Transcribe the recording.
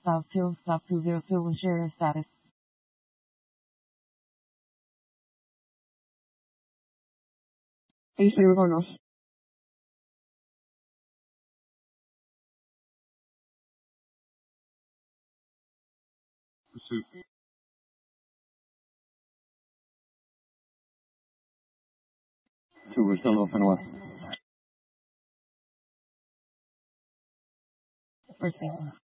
stop 202 insurance status. Are you sure we're going off? Two, we're still open what? First thing.